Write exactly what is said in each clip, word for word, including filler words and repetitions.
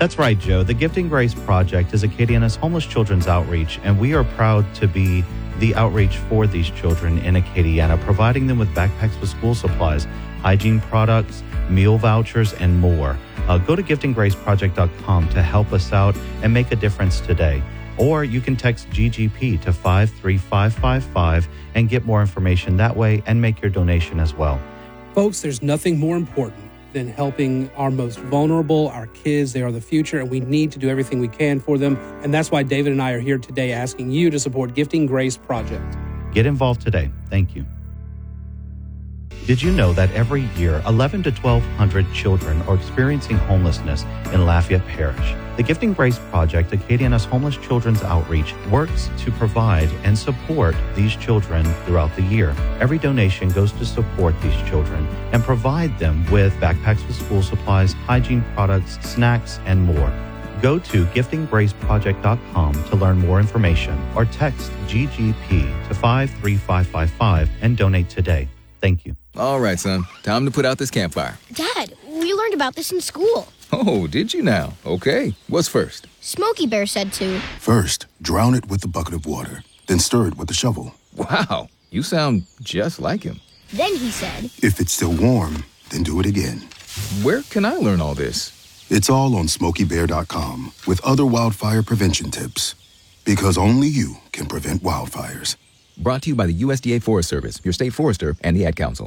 That's right, Joe. The Gifting Grace Project is Acadiana's homeless children's outreach, and we are proud to be the outreach for these children in Acadiana, providing them with backpacks with school supplies, hygiene products, meal vouchers, and more. Uh, go to gifting grace project dot com to help us out and make a difference today. Or you can text G G P to five three five five five and get more information that way and make your donation as well. Folks, there's nothing more important than helping our most vulnerable, our kids. They are the future, and we need to do everything we can for them. And that's why David and I are here today asking you to support Gifting Grace Project. Get involved today. Thank you. Did you know that every year, eleven to twelve hundred children are experiencing homelessness in Lafayette Parish? The Gifting Grace Project, Acadiana's homeless children's outreach, works to provide and support these children throughout the year. Every donation goes to support these children and provide them with backpacks with school supplies, hygiene products, snacks, and more. Go to gifting grace project dot com to learn more information or text G G P to five three five five five and donate today. Thank you. All right, son. Time to put out this campfire. Dad, we learned about this in school. Oh, did you now? Okay. What's first? Smokey Bear said to. First, drown it with a bucket of water, then stir it with a shovel. Wow, you sound just like him. Then he said. If it's still warm, then do it again. Where can I learn all this? It's all on smokey bear dot com with other wildfire prevention tips. Because only you can prevent wildfires. Brought to you by the U S D A Forest Service, your state forester, and the Ad Council.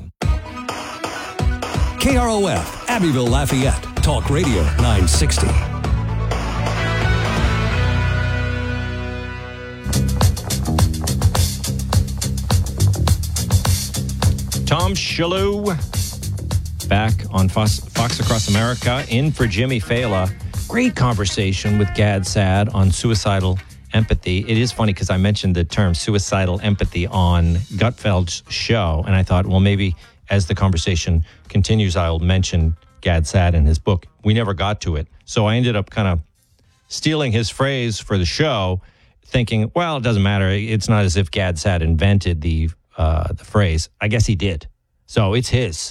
K R O F, Abbeville, Lafayette. Talk Radio nine sixty. Tom Shillue back on Fox, Fox Across America, in for Jimmy Fela. Great conversation with Gad Saad on suicidal empathy. It is funny because I mentioned the term suicidal empathy on Gutfeld's show, and I thought, well, maybe as the conversation continues, I'll mention Gad Saad in his book. We never got to it. So I ended up kind of stealing his phrase for the show, thinking, well, it doesn't matter. It's not as if Gad Saad invented the uh, the phrase. I guess he did. So it's his.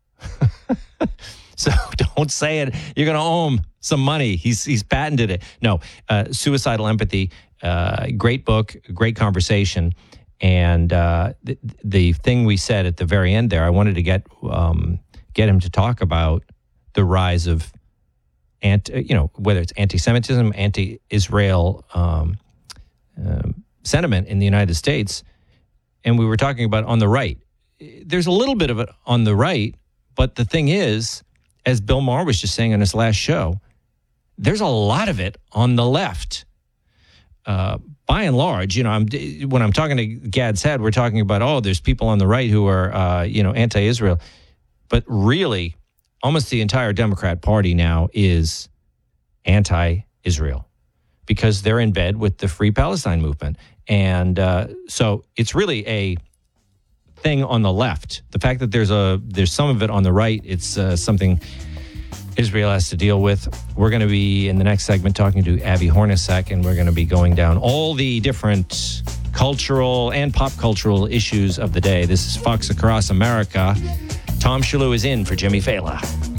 So don't say it. You're going to owe him some money. He's he's patented it. No, uh, Suicidal Empathy, uh, great book, great conversation. And uh, the, the thing we said at the very end there, I wanted to get um, get him to talk about the rise of, anti, you know, whether it's anti-Semitism, anti-Israel um, um, sentiment in the United States. And we were talking about on the right. There's a little bit of it on the right, but the thing is, as Bill Maher was just saying on his last show, there's a lot of it on the left. Uh, by and large, you know, I'm, when I'm talking to Gad Saad, we're talking about, oh, there's people on the right who are, uh, you know, anti-Israel. But really, almost the entire Democrat Party now is anti-Israel because they're in bed with the Free Palestine movement. And uh, so it's really a thing on the left. The fact that there's a there's some of it on the right, it's uh, something Israel has to deal with. We're going to be in the next segment talking to Abby Hornacek, and we're going to be going down all the different cultural and pop cultural issues of the day. This is Fox Across America. Tom Shillue is in for Jimmy Fela.